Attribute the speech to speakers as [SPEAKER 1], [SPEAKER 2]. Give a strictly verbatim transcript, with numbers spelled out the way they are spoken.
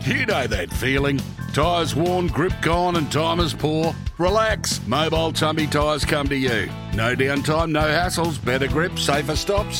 [SPEAKER 1] You know that feeling. Tyres worn, grip gone and time is poor? Relax. Mobile Tumby Tyres come to you. No downtime, no hassles, better grip, safer stops.